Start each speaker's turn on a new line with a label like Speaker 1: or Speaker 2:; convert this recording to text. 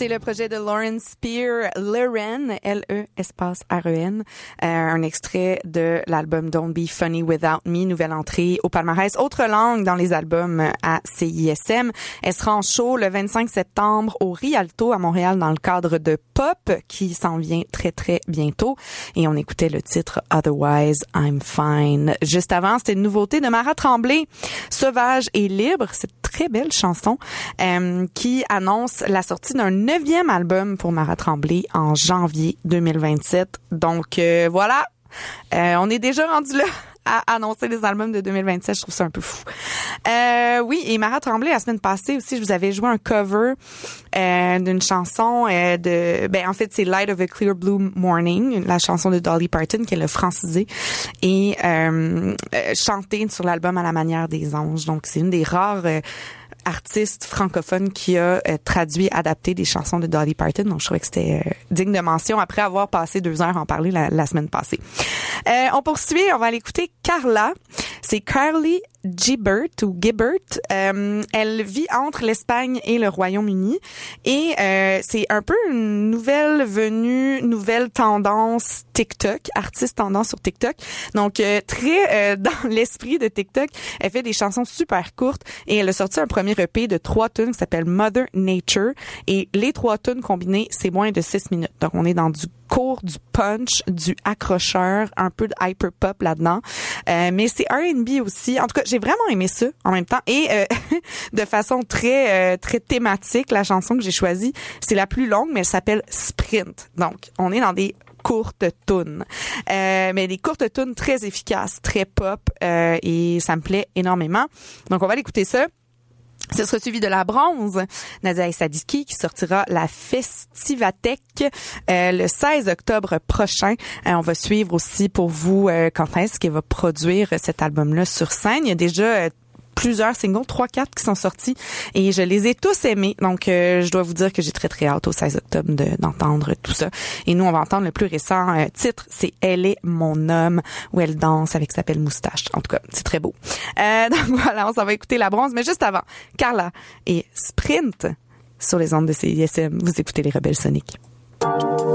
Speaker 1: C'est le projet de Lauren Spear, Leren, L-E espace R-E-N. Un extrait de l'album Don't Be Funny Without Me, nouvelle entrée au palmarès Autre langue dans les albums à CISM. Elle sera en show le 25 septembre au Rialto à Montréal dans le cadre de Pop qui s'en vient très très bientôt. Et on écoutait le titre Otherwise I'm Fine. Juste avant, c'était une nouveauté de Mara Tremblay, Sauvage et libre. C'est une très belle chanson qui annonce la sortie d'un 9e album pour Mara Tremblay en janvier 2027. Donc voilà, on est déjà rendu là à annoncer les albums de 2027. Je trouve ça un peu fou. Oui, et Mara Tremblay, la semaine passée aussi, je vous avais joué un cover d'une chanson en fait, c'est Light of a Clear Blue Morning, la chanson de Dolly Parton, qui est le francisé, et chantée sur l'album À la manière des anges. Donc, c'est une des rares artiste francophone qui a adapté des chansons de Dolly Parton. Donc, je trouvais que c'était digne de mention après avoir passé 2 heures à en parler la semaine passée. On poursuit, on va aller écouter Carla. C'est Carly Gibbert ou Gibbert. Elle vit entre l'Espagne et le Royaume-Uni et c'est un peu une nouvelle venue, nouvelle tendance TikTok, artiste tendance sur TikTok. Donc très dans l'esprit de TikTok, elle fait des chansons super courtes et elle a sorti un premier EP de 3 tunes qui s'appelle Mother Nature et les 3 tunes combinées, c'est moins de 6 minutes. Donc on est dans du court, du punch, du accrocheur, un peu de hyper pop là-dedans. Mais c'est R&B aussi. En tout cas, j'ai vraiment aimé ça en même temps. Et de façon très très thématique, la chanson que j'ai choisie, c'est la plus longue, mais elle s'appelle Sprint. Donc, on est dans des courtes tunes. Mais des courtes tunes très efficaces, très pop. Et ça me plaît énormément. Donc, on va aller écouter ça. Ce sera suivi de La Bronze, Nadia El Sadiki, qui sortira la Festivatech le 16 octobre prochain. On va suivre aussi pour vous quand est-ce qu'elle va produire cet album-là sur scène. Il y a déjà plusieurs singles, 3-4 qui sont sortis et je les ai tous aimés. Donc, je dois vous dire que j'ai très, très hâte au 16 octobre d'entendre tout ça. Et nous, on va entendre le plus récent titre, c'est Elle est mon homme, où elle danse avec sa belle moustache. En tout cas, c'est très beau. Donc voilà, on s'en va écouter La Bronze. Mais juste avant, Carla et Sprint sur les ondes de CISM. Vous écoutez les Rebelles Soniques.